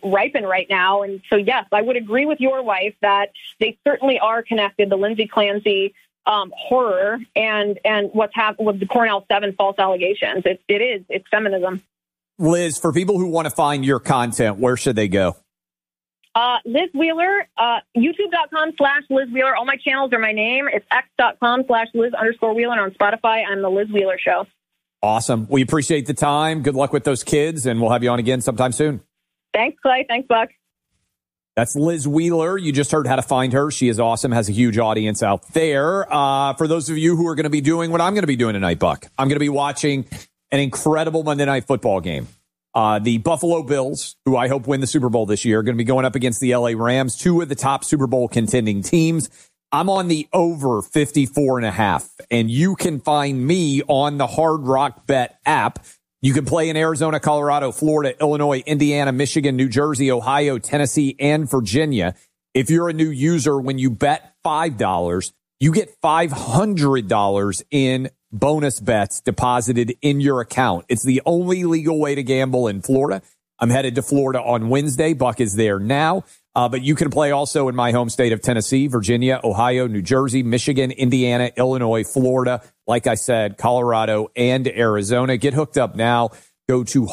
ripen right now. And so, yes, I would agree with your wife that they certainly are connected, the Lindsay Clancy horror and what's happened with the Cornell 7 false allegations. It's feminism. Liz, for people who want to find your content, where should they go? Liz Wheeler, youtube.com/Liz Wheeler. All my channels are my name. It's x.com/Liz_Wheeler. On Spotify, I'm the Liz Wheeler Show. Awesome. We appreciate the time. Good luck with those kids, and we'll have you on again sometime soon. Thanks, Clay. Thanks, Buck. That's Liz Wheeler. You just heard how to find her. She is awesome, has a huge audience out there. For those of you who are going to be doing what I'm going to be doing tonight, Buck, I'm going to be watching an incredible Monday Night Football game. The Buffalo Bills, who I hope win the Super Bowl this year, are going to be going up against the LA Rams, two of the top Super Bowl contending teams. I'm on the over 54.5, and you can find me on the Hard Rock Bet app. You can play in Arizona, Colorado, Florida, Illinois, Indiana, Michigan, New Jersey, Ohio, Tennessee, and Virginia. If you're a new user, when you bet $5, you get $500 in bonus bets deposited in your account. It's the only legal way to gamble in Florida. I'm headed to Florida on Wednesday. Buck is there now. But you can play also in my home state of Tennessee, Virginia, Ohio, New Jersey, Michigan, Indiana, Illinois, Florida. Like I said, Colorado and Arizona. Get hooked up now. Go to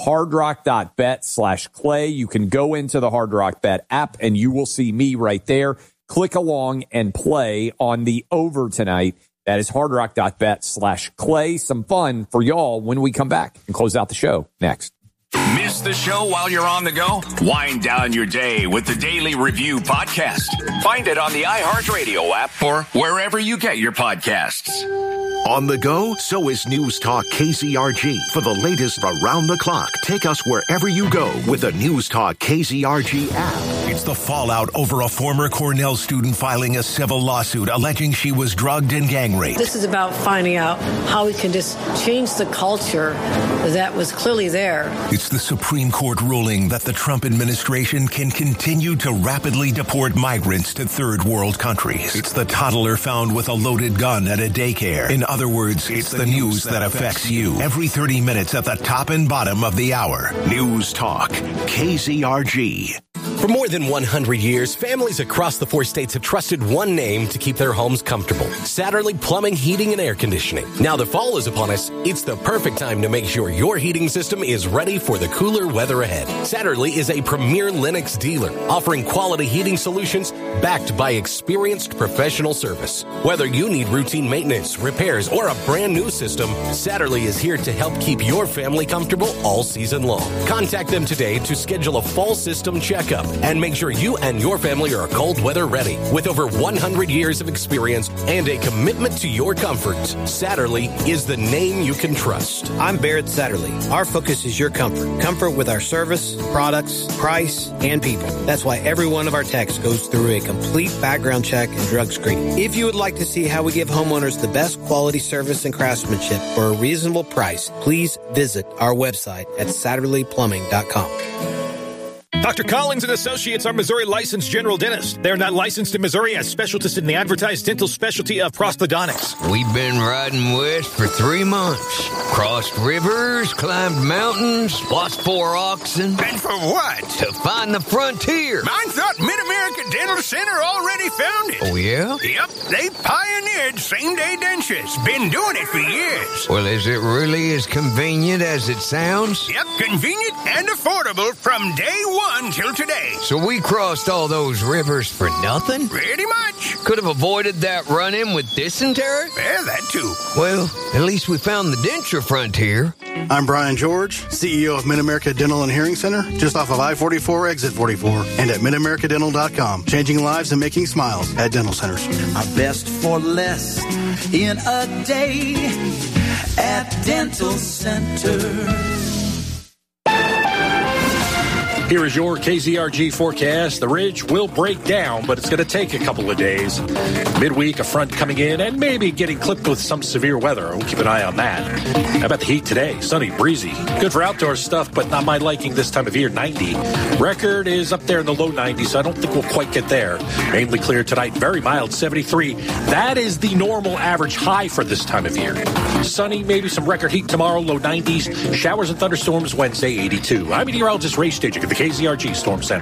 hardrock.bet/Clay. You can go into the Hard Rock Bet app and you will see me right there. Click along and play on the over tonight. That is hardrock.bet/Clay. Some fun for y'all when we come back and close out the show next. Miss the show while you're on the go? Wind down your day with the Daily Review podcast. Find it on the iHeartRadio app or wherever you get your podcasts. On the go, so is News Talk KZRG. For the latest around the clock, take us wherever you go with the News Talk KZRG app. It's the fallout over a former Cornell student filing a civil lawsuit alleging she was drugged and gang raped. This is about finding out how we can just change the culture that was clearly there. It's the Supreme Court ruling that the Trump administration can continue to rapidly deport migrants to third world countries. It's the toddler found with a loaded gun at a daycare. In other words, it's the news that affects you. Every 30 minutes at the top and bottom of the hour. News Talk KZRG. For more than 100 years, families across the 4 states have trusted one name to keep their homes comfortable. Satterley Plumbing, Heating, and Air Conditioning. Now the fall is upon us. It's the perfect time to make sure your heating system is ready for the cooler weather ahead. Satterley is a premier Lennox dealer, offering quality heating solutions backed by experienced professional service. Whether you need routine maintenance, repairs, or a brand new system, Satterley is here to help keep your family comfortable all season long. Contact them today to schedule a fall system checkup and make sure you and your family are cold weather ready. With over 100 years of experience and a commitment to your comfort, Satterley is the name you can trust. I'm Barrett Satterley. Our focus is your comfort. Comfort with our service, products, price, and people. That's why every one of our techs goes through a complete background check and drug screening. If you would like to see how we give homeowners the best quality service and craftsmanship for a reasonable price, please visit our website at SatterleyPlumbing.com. Dr. Collins and Associates are Missouri licensed general dentists. They're not licensed in Missouri as specialists in the advertised dental specialty of prosthodontics. We've been riding west for 3 months. Crossed rivers, climbed mountains, lost 4 oxen. And for what? To find the frontier. I thought Mid-America Dental Center already found it. Oh, yeah? Yep, they pioneered same-day dentures. Been doing it for years. Well, is it really as convenient as it sounds? Yep, convenient and affordable from day one till today. So we crossed all those rivers for nothing? Pretty much. Could have avoided that run-in with dysentery? Yeah, that too. Well, at least we found the denture frontier. I'm Brian George, CEO of Mid-America Dental and Hearing Center, just off of I-44, Exit 44, and at MidAmericaDental.com. Changing lives and making smiles at dental centers. Our best for less in a day at Dental Centers. Here is your KZRG forecast. The ridge will break down, but it's going to take a couple of days. Midweek, a front coming in and maybe getting clipped with some severe weather. We'll keep an eye on that. How about the heat today? Sunny, breezy. Good for outdoor stuff, but not my liking this time of year. 90. Record is up there in the low 90s, so I don't think we'll quite get there. Mainly clear tonight. Very mild, 73. That is the normal average high for this time of year. Sunny, maybe some record heat tomorrow, low 90s. Showers and thunderstorms Wednesday, 82. I'm meteorologist Ray Stagik at the KZRG Storm Center.